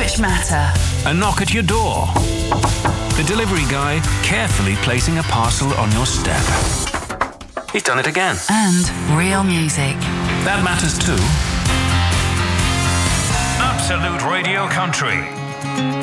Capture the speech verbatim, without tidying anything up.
English Matter. A knock at your door. The delivery guy carefully placing a parcel on your step. He's done it again. And real music. That matters too. Absolute Radio Country.